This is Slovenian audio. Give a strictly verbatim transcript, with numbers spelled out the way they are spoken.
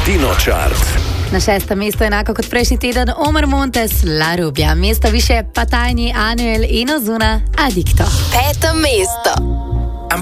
Latino Chart. Na šestem mestu enako kot prejšnji teden Omar Montes, La Rubia. Mesto više pa Tiny, Anuel in Ozuna, Adicto. Peto mesto.